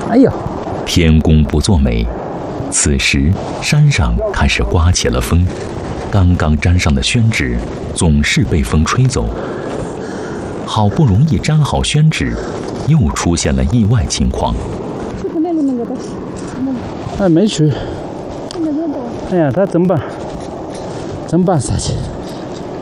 哎呦， 天公不作美，此时山上开始刮起了风，刚刚粘上的宣纸总是被风吹走。好不容易粘好宣纸，又出现了意外情况。 哎，没去。哎呀，他怎么办？怎么办？下去。